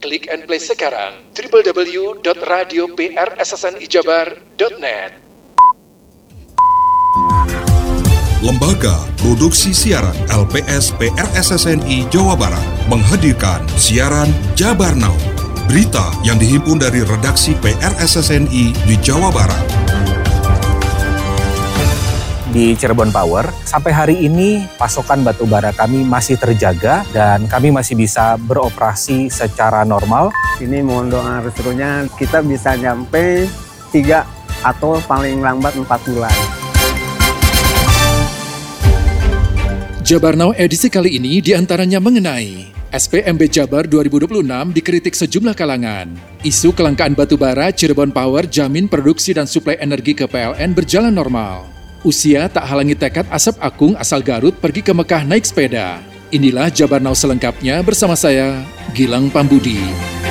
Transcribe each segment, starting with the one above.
klik and play sekarang www.radioprssnijabar.net. Lembaga Produksi Siaran LPS PRSSNI Jawa Barat menghadirkan siaran Jabar Now, berita yang dihimpun dari redaksi PRSSNI di Jawa Barat. Di Cirebon Power, sampai hari ini pasokan batu bara kami masih terjaga dan kami masih bisa beroperasi secara normal. Ini mohon doa restunya kita bisa nyampe 3 atau paling lambat 4 bulan. Jabar Now edisi kali ini diantaranya mengenai SPMB Jabar 2026 dikritik sejumlah kalangan. Isu kelangkaan batu bara, Cirebon Power jamin produksi dan suplai energi ke PLN berjalan normal. Usia tak halangi tekad Asep Akung asal Garut pergi ke Mekah naik sepeda. Inilah Jabar Now selengkapnya bersama saya, Gilang Pambudi.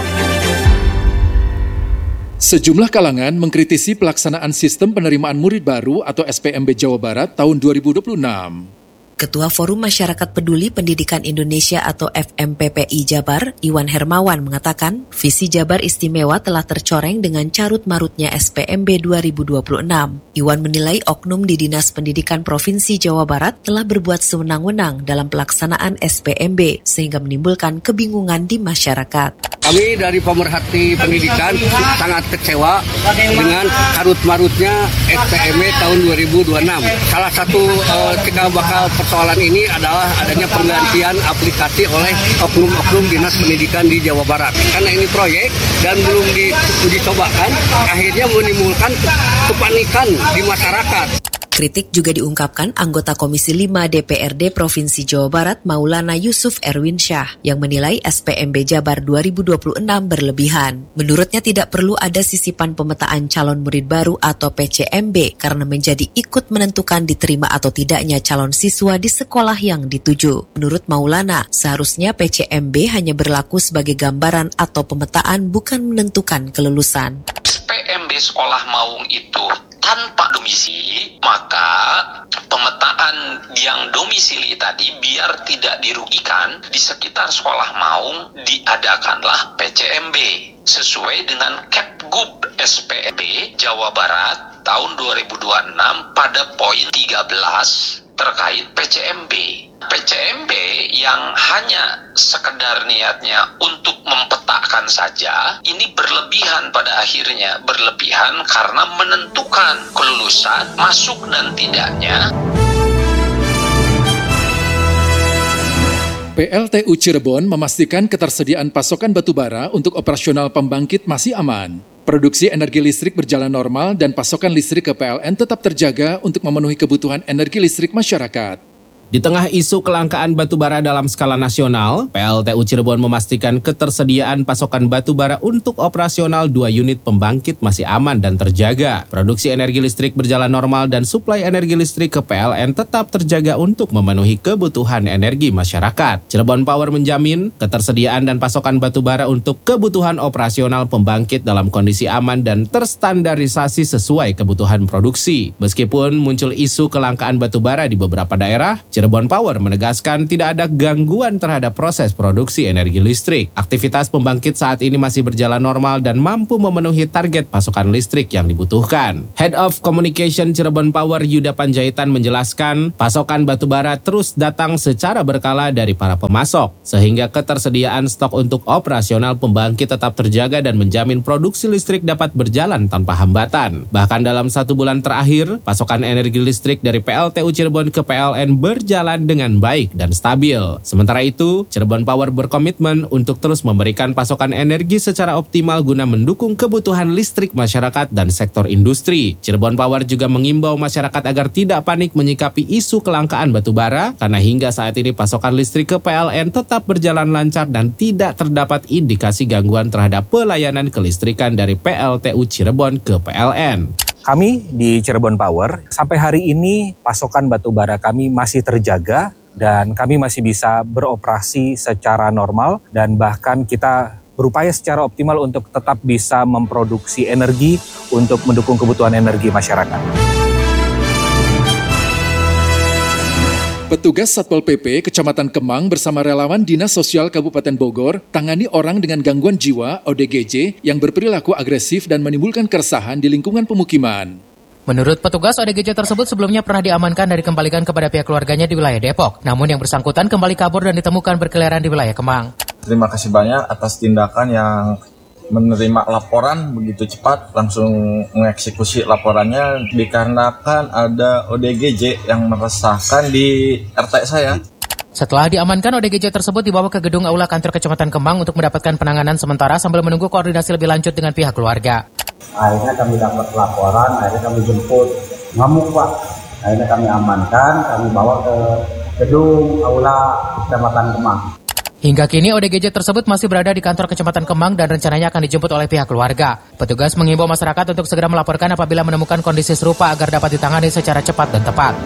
Sejumlah kalangan mengkritisi pelaksanaan sistem penerimaan murid baru atau SPMB Jawa Barat tahun 2026. Ketua Forum Masyarakat Peduli Pendidikan Indonesia atau FMPPI Jabar, Iwan Hermawan mengatakan, visi Jabar Istimewa telah tercoreng dengan carut-marutnya SPMB 2026. Iwan menilai oknum di Dinas Pendidikan Provinsi Jawa Barat telah berbuat sewenang-wenang dalam pelaksanaan SPMB, sehingga menimbulkan kebingungan di masyarakat. Kami dari pemerhati pendidikan sangat kecewa dengan carut-marutnya SPMB tahun 2026. Salah satu cikal bakal persoalan ini adalah adanya penggantian aplikasi oleh oknum-oknum Dinas Pendidikan di Jawa Barat. Karena ini proyek dan belum diuji cobakan, akhirnya menimbulkan kepanikan di masyarakat. Kritik juga diungkapkan anggota Komisi 5 DPRD Provinsi Jawa Barat Maulana Yusuf Erwin Syah yang menilai SPMB Jabar 2026 berlebihan. Menurutnya tidak perlu ada sisipan pemetaan calon murid baru atau PCMB karena menjadi ikut menentukan diterima atau tidaknya calon siswa di sekolah yang dituju. Menurut Maulana, seharusnya PCMB hanya berlaku sebagai gambaran atau pemetaan bukan menentukan kelulusan. SPMB Sekolah Maung itu tanpa domisili, maka pemetaan yang domisili tadi biar tidak dirugikan, di sekitar sekolah Maung diadakanlah PCMB sesuai dengan Kepgub SPMB Jawa Barat tahun 2026 pada poin 13 terkait PCMB. PCMB yang hanya sekedar niatnya untuk mempetakan saja, ini berlebihan pada akhirnya. Berlebihan karena menentukan kelulusan, masuk dan tidaknya. PLTU Cirebon memastikan ketersediaan pasokan batu bara untuk operasional pembangkit masih aman. Produksi energi listrik berjalan normal dan pasokan listrik ke PLN tetap terjaga untuk memenuhi kebutuhan energi listrik masyarakat. Di tengah isu kelangkaan batu bara dalam skala nasional, PLTU Cirebon memastikan ketersediaan pasokan batu bara untuk operasional 2 unit pembangkit masih aman dan terjaga. Produksi energi listrik berjalan normal dan suplai energi listrik ke PLN tetap terjaga untuk memenuhi kebutuhan energi masyarakat. Cirebon Power menjamin ketersediaan dan pasokan batu bara untuk kebutuhan operasional pembangkit dalam kondisi aman dan terstandarisasi sesuai kebutuhan produksi. Meskipun muncul isu kelangkaan batu bara di beberapa daerah, Cirebon Power menegaskan tidak ada gangguan terhadap proses produksi energi listrik. Aktivitas pembangkit saat ini masih berjalan normal dan mampu memenuhi target pasokan listrik yang dibutuhkan. Head of Communication Cirebon Power Yuda Panjaitan menjelaskan, pasokan batu bara terus datang secara berkala dari para pemasok, sehingga ketersediaan stok untuk operasional pembangkit tetap terjaga dan menjamin produksi listrik dapat berjalan tanpa hambatan. Bahkan dalam 1 bulan terakhir, pasokan energi listrik dari PLTU Cirebon ke PLN berjalan dengan baik dan stabil. Sementara itu, Cirebon Power berkomitmen untuk terus memberikan pasokan energi secara optimal guna mendukung kebutuhan listrik masyarakat dan sektor industri. Cirebon Power juga mengimbau masyarakat agar tidak panik menyikapi isu kelangkaan batu bara, karena hingga saat ini pasokan listrik ke PLN tetap berjalan lancar dan tidak terdapat indikasi gangguan terhadap pelayanan kelistrikan dari PLTU Cirebon ke PLN. Kami di Cirebon Power, sampai hari ini pasokan batu bara kami masih terjaga dan kami masih bisa beroperasi secara normal dan bahkan kita berupaya secara optimal untuk tetap bisa memproduksi energi untuk mendukung kebutuhan energi masyarakat. Petugas Satpol PP Kecamatan Kemang bersama relawan Dinas Sosial Kabupaten Bogor tangani orang dengan gangguan jiwa (ODGJ) yang berperilaku agresif dan menimbulkan keresahan di lingkungan pemukiman. Menurut petugas, ODGJ tersebut sebelumnya pernah diamankan dan dikembalikan kepada pihak keluarganya di wilayah Depok. Namun yang bersangkutan kembali kabur dan ditemukan berkeliaran di wilayah Kemang. Terima kasih banyak atas tindakan yang menerima laporan begitu cepat, langsung mengeksekusi laporannya dikarenakan ada ODGJ yang meresahkan di RT saya. Setelah diamankan, ODGJ tersebut dibawa ke gedung aula kantor Kecamatan Kemang untuk mendapatkan penanganan sementara sambil menunggu koordinasi lebih lanjut dengan pihak keluarga. Akhirnya kami dapat laporan, akhirnya kami jemput, ngamuk Pak. Akhirnya kami amankan, kami bawa ke gedung aula Kecamatan Kemang. Hingga kini ODGJ tersebut masih berada di kantor Kecamatan Kemang dan rencananya akan dijemput oleh pihak keluarga. Petugas mengimbau masyarakat untuk segera melaporkan apabila menemukan kondisi serupa agar dapat ditangani secara cepat dan tepat.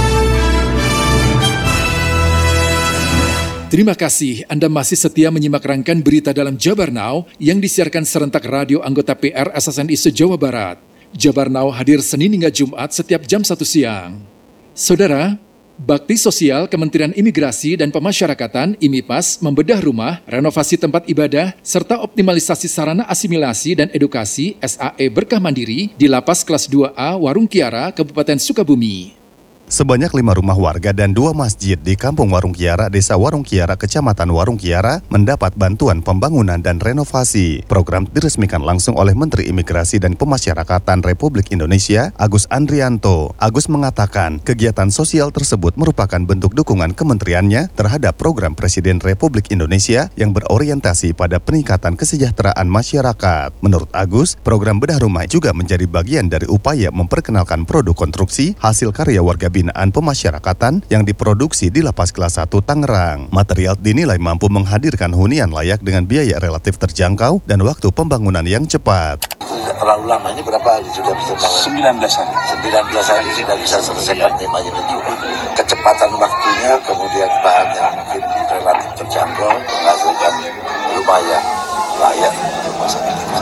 Terima kasih Anda masih setia menyimak rangkaian berita dalam Jabar Now yang disiarkan serentak radio anggota PR SSNI se-Jawa Barat. Jabar Now hadir Senin hingga Jumat setiap jam 1 siang. Saudara, Bakti Sosial Kementerian Imigrasi dan Pemasyarakatan (IMIPAS) membedah rumah, renovasi tempat ibadah, serta optimalisasi sarana asimilasi dan edukasi SAE Berkah Mandiri di Lapas Kelas 2A Warung Kiara, Kabupaten Sukabumi. Sebanyak 5 rumah warga dan 2 masjid di Kampung Warung Kiara, Desa Warung Kiara, Kecamatan Warung Kiara mendapat bantuan pembangunan dan renovasi. Program diresmikan langsung oleh Menteri Imigrasi dan Pemasyarakatan Republik Indonesia, Agus Andrianto. Agus mengatakan kegiatan sosial tersebut merupakan bentuk dukungan kementeriannya terhadap program Presiden Republik Indonesia yang berorientasi pada peningkatan kesejahteraan masyarakat. Menurut Agus, program bedah rumah juga menjadi bagian dari upaya memperkenalkan produk konstruksi hasil karya warga binaan pemasyarakatan yang diproduksi di Lapas Kelas 1 Tangerang. Material dinilai mampu menghadirkan hunian layak dengan biaya relatif terjangkau dan waktu pembangunan yang cepat. Terlalu lama, ini berapa hari sudah bisa bangun? 19 hari. 19 hari sudah bisa selesaikan 5 unit rumah. Kecepatan waktunya, kemudian bahan yang mungkin relatif terjangkau, menghasilkan lumayan layak untuk masyarakat.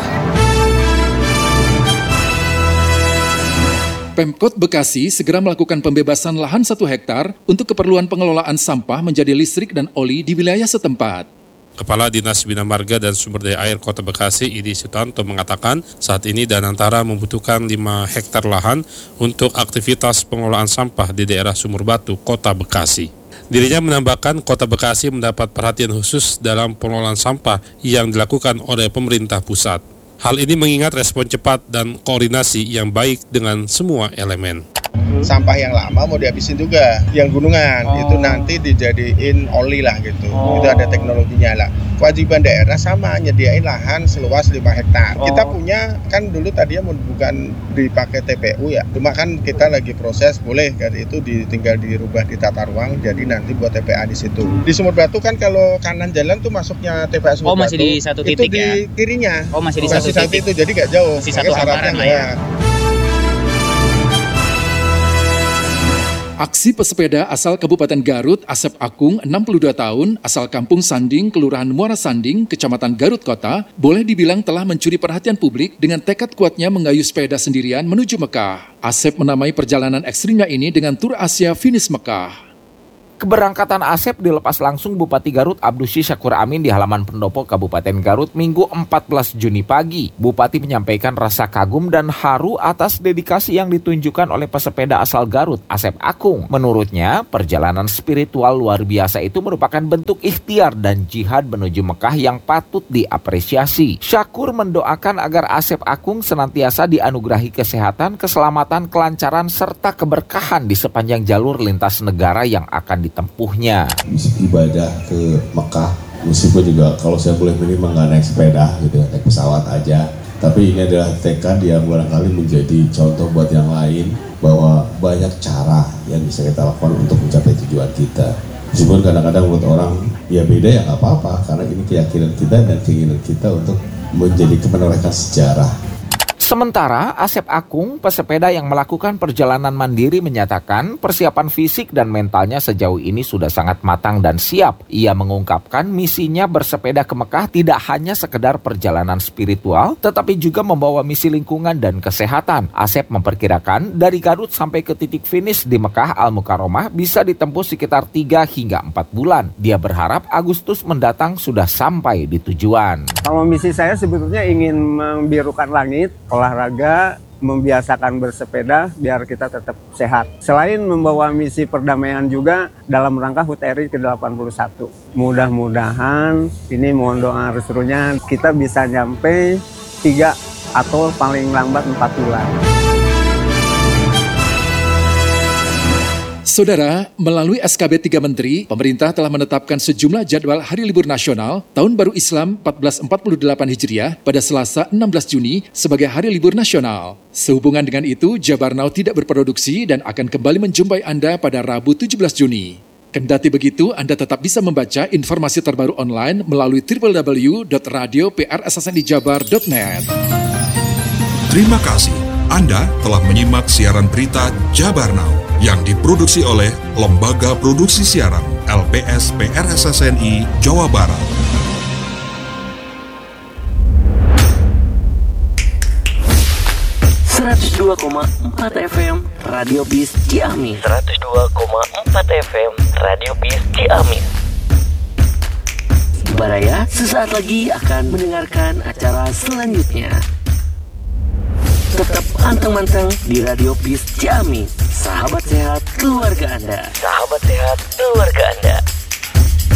Pemkot Bekasi segera melakukan pembebasan lahan 1 hektar untuk keperluan pengelolaan sampah menjadi listrik dan oli di wilayah setempat. Kepala Dinas Bina Marga dan Sumber Daya Air Kota Bekasi, Idi Sutanto, mengatakan saat ini Danantara membutuhkan 5 hektar lahan untuk aktivitas pengelolaan sampah di daerah Sumur Batu, Kota Bekasi. Dirinya menambahkan Kota Bekasi mendapat perhatian khusus dalam pengelolaan sampah yang dilakukan oleh pemerintah pusat. Hal ini mengingat respon cepat dan koordinasi yang baik dengan semua elemen. Sampah yang lama mau dihabisin juga, yang gunungan itu nanti dijadiin oli lah gitu. Itu ada teknologinya lah. Kewajiban daerah sama, nyediain lahan seluas 5 hektar. Kita punya kan dulu tadinya bukan dipakai TPU ya, cuma kan kita lagi proses boleh kan itu tinggal dirubah di tata ruang jadi nanti buat TPA di situ. Di Sumur Batu kan kalau kanan jalan tuh masuknya TPA Sumur Batu. Masih di satu titik itu ya? Di kirinya. Masih di satu titik itu jadi nggak jauh. Masih satu hamparan lah ya. Aksi pesepeda asal Kabupaten Garut, Asep Akung, 62 tahun, asal Kampung Sanding, Kelurahan Muara Sanding, Kecamatan Garut Kota, boleh dibilang telah mencuri perhatian publik dengan tekad kuatnya mengayuh sepeda sendirian menuju Mekah. Asep menamai perjalanan ekstrimnya ini dengan Tur Asia Finish Mekah. Keberangkatan Asep dilepas langsung Bupati Garut Abdusy Syakur Amin di halaman pendopo Kabupaten Garut Minggu 14 Juni pagi. Bupati menyampaikan rasa kagum dan haru atas dedikasi yang ditunjukkan oleh pesepeda asal Garut, Asep Akung. Menurutnya, perjalanan spiritual luar biasa itu merupakan bentuk ikhtiar dan jihad menuju Mekah yang patut diapresiasi. Syakur mendoakan agar Asep Akung senantiasa dianugerahi kesehatan, keselamatan, kelancaran, serta keberkahan di sepanjang jalur lintas negara yang akan ditempuhnya. Ibadah ke Mekah, meskipun juga kalau saya boleh milih nggak naik sepeda gitu, naik pesawat aja. Tapi ini adalah tekad yang barangkali menjadi contoh buat yang lain bahwa banyak cara yang bisa kita lakukan untuk mencapai tujuan kita. Meskipun kadang-kadang buat orang ya beda ya nggak apa-apa, karena ini keyakinan kita dan keinginan kita untuk menjadi menorehkan sejarah. Sementara Asep Akung, pesepeda yang melakukan perjalanan mandiri, menyatakan persiapan fisik dan mentalnya sejauh ini sudah sangat matang dan siap. Ia mengungkapkan misinya bersepeda ke Mekah tidak hanya sekedar perjalanan spiritual, tetapi juga membawa misi lingkungan dan kesehatan. Asep memperkirakan dari Garut sampai ke titik finish di Mekah Al-Mukarramah bisa ditempuh sekitar 3 hingga 4 bulan. Dia berharap Agustus mendatang sudah sampai di tujuan. Kalau misi saya sebetulnya ingin membirukan langit, olahraga, membiasakan bersepeda biar kita tetap sehat. Selain membawa misi perdamaian juga dalam rangka HUT RI ke-81. Mudah-mudahan ini mohon doa restunya kita bisa nyampe 3 atau paling lambat 4 bulan. Saudara, melalui SKB 3 Menteri, pemerintah telah menetapkan sejumlah jadwal hari libur nasional Tahun Baru Islam 1448 Hijriah pada Selasa 16 Juni sebagai hari libur nasional. Sehubungan dengan itu, Jabar Now tidak berproduksi dan akan kembali menjumpai Anda pada Rabu 17 Juni. Kendati begitu, Anda tetap bisa membaca informasi terbaru online melalui www.radio.prssnijabar.net. Terima kasih. Anda telah menyimak siaran berita Jabar Now yang diproduksi oleh Lembaga Produksi Siaran LPS PRSSNI Jawa Barat. FM Radio Bis Ciamis. 102,4 FM Radio Bis Ciamis. Baraya sesaat lagi akan mendengarkan acara selanjutnya. Tetap anteng-manteng di Radio Bis Ciamis. Sahabat sehat keluarga Anda. Sahabat sehat keluarga Anda.